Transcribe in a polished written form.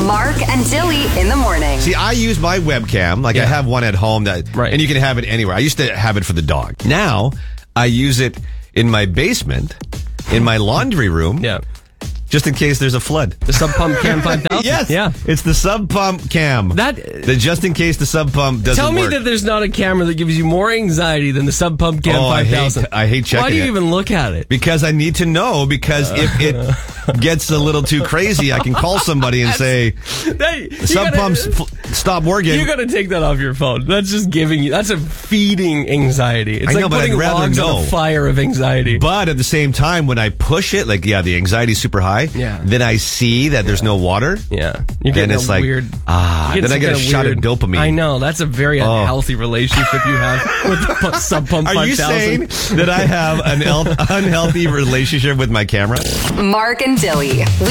Mark and Dilly in the morning. See, I use my webcam. Like, I have one at home and you can have it anywhere. I used to have it for the dog. Now, I use it in my basement, in my laundry room. Yeah. Just in case there's a flood. The Sub Pump Cam 5000? Yes. Yeah. It's the Sub Pump Cam. Just in case the Sub Pump doesn't work. Tell me that there's not a camera that gives you more anxiety than the Sub Pump Cam 5000. I hate checking it. Why do you even look at it? Because I need to know, because if it gets a little too crazy, I can call somebody and say, Sub Pump's stop working. You got to take that off your phone. That's just that's a feeding anxiety. It's like putting logs on a fire of anxiety. But at the same time, when I push it, like, the anxiety's super high. Yeah. Then I see that there's no water. Yeah. You're getting it's like, weird. then I get a shot of dopamine. I know. That's a very unhealthy relationship you have with the Sub Pump 5000. Are you saying that I have an unhealthy relationship with my camera? Mark and Dilly.